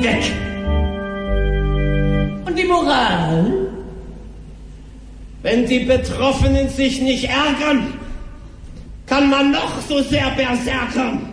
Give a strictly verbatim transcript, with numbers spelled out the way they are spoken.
Gag. Und die Moral? Wenn die Betroffenen sich nicht ärgern, kann man noch so sehr berserkern.